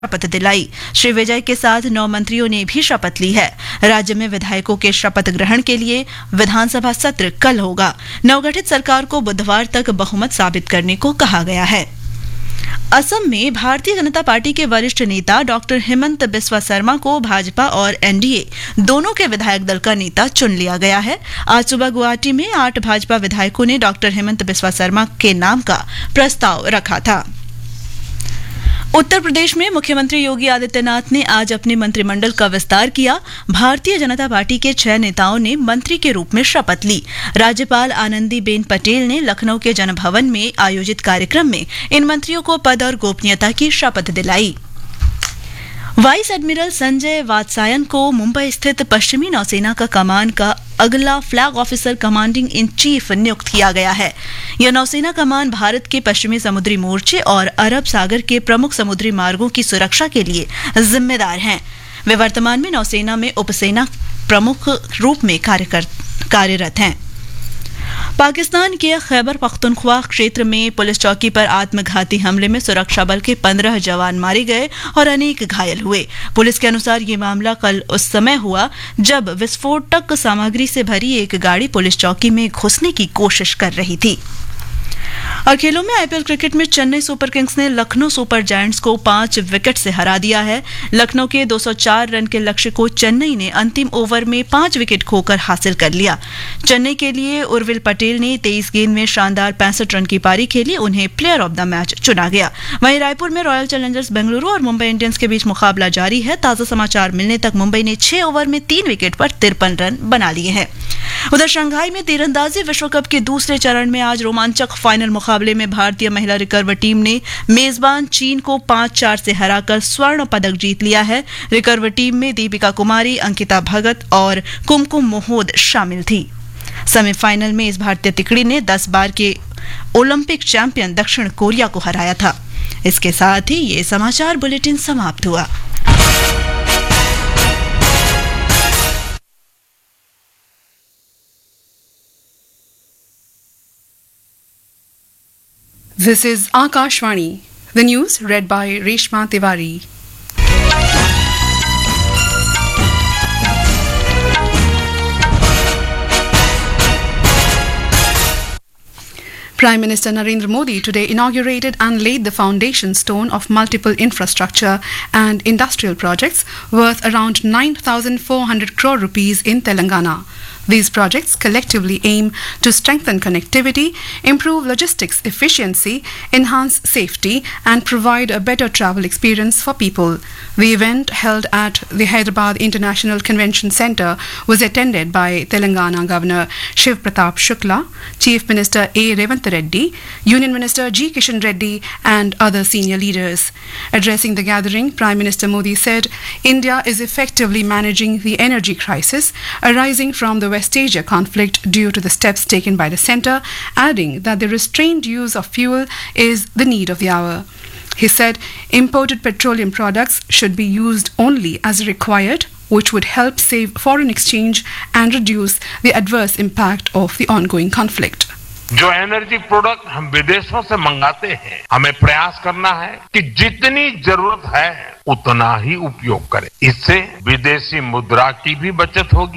शपथ दिलाई। श्री विजय के साथ 9 मंत्रियों ने भी शपथ ली है। राज्य में विधायकों के शपथ ग्रहण के लिए विधानसभा सत्र कल होगा। नवगठित सरकार को बुधवार तक बहुमत साबित करने को कहा गया है। असम में भारतीय जनता पार्टी के वरिष्ठ नेता डॉक्टर हेमंत बिस्वा शर्मा को भाजपा और एनडीए दोनों के विधायक दल का नेता चुन लिया गया है। आज सुबह गुवाहाटी में 8 भाजपा विधायकों ने डॉक्टर हेमंत बिस्वा शर्मा के नाम का प्रस्ताव रखा था। उत्तर प्रदेश में मुख्यमंत्री योगी आदित्यनाथ ने आज अपने मंत्रिमंडल का विस्तार किया। भारतीय जनता पार्टी के 6 नेताओं ने मंत्री के रूप में शपथ ली। राज्यपाल आनंदीबेन पटेल ने लखनऊ के जनभवन में आयोजित कार्यक्रम में इन मंत्रियों को पद और गोपनीयता की शपथ दिलाई। वाइस एडमिरल संजय वात्सायन को मुंबई स्थित पश्चिमी नौसेना का कमान का अगला flag officer commanding in chief नियुक्त किया गया है। यह नौसेना कमान भारत के पश्चिमी समुद्री मोर्चे और अरब सागर के प्रमुख समुद्री मार्गों की सुरक्षा के लिए जिम्मेदार हैं। वे वर्तमान में नौसेना में उपसेना प्रमुख रूप में कार्यरत हैं। पाकिस्तान के खैबर पख्तूनख्वा क्षेत्र में पुलिस चौकी पर आत्मघाती हमले में सुरक्षा बल के 15 जवान मारे गए और अनेक घायल हुए। पुलिस के अनुसार ये मामला कल उस समय हुआ जब विस्फोटक सामग्री से भरी एक गाड़ी पुलिस चौकी में घुसने की कोशिश कर रही थी। और खेलों में आईपीएल क्रिकेट में चेन्नई सुपर किंग्स ने लखनऊ सुपर जायंट्स को 5 विकेट से हरा दिया है। लखनऊ के 204 रन के लक्ष्य को चेन्नई ने अंतिम ओवर में 5 विकेट खोकर हासिल कर लिया। चेन्नई के लिए उर्विल पटेल ने 23 गेंद में शानदार 65 रन की पारी खेली। उन्हें प्लेयर ऑफ द मैच चुना गया। वहीं रायपुर में रॉयल चैलेंजर्स बेंगलुरु और मुंबई इंडियंस के बीच मुकाबला जारी है। ताजा समाचार मिलने तक मुंबई ने 6 ओवर में 3 विकेट पर 53 रन बना लिए हैं। उधर शंघाई में तीरंदाजी विश्व कप के दूसरे चरण में आज रोमांचक फाइनल मुकाबले में भारतीय महिला रिकर्व टीम ने मेजबान चीन को 5-4 से हराकर स्वर्ण पदक जीत लिया है। रिकर्व टीम में दीपिका कुमारी, अंकिता भगत और कुमकुम मोहोद शामिल थी। सेमीफाइनल में इस भारतीय तिकड़ी ने 10 बार के ओलंपिक चैंपियन दक्षिण कोरिया को हराया था। इसके साथ ही ये समाचार बुलेटिन समाप्त हुआ। This is Akashvani. The news read by Reshma Tiwari. Prime Minister Narendra Modi today inaugurated and laid the foundation stone of multiple infrastructure and industrial projects worth around 9,400 crore rupees in Telangana. These projects collectively aim to strengthen connectivity, improve logistics efficiency, enhance safety, and provide a better travel experience for people. The event, held at the Hyderabad International Convention Centre, was attended by Telangana Governor Shiv Pratap Shukla, Chief Minister A. Revant Reddy, Union Minister G. Kishan Reddy, and other senior leaders. Addressing the gathering, Prime Minister Modi said, India is effectively managing the energy crisis arising from the West Asia conflict due to the steps taken by the centre, adding that the restrained use of fuel is the need of the hour. He said imported petroleum products should be used only as required, which would help save foreign exchange and reduce the adverse impact of the ongoing conflict. जो energy product हम विदेशों से मंगाते हैं, हमें प्रयास करना है कि जितनी जरूरत है उतना ही उपयोग करें। इससे विदेशी मुद्रा की भी बचत होगी।